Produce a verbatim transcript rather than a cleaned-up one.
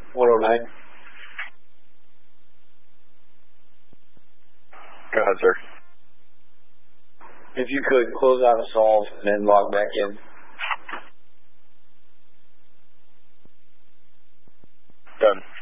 one oh nine. Go ahead, sir. If you could close out a solve and then log back in. Done.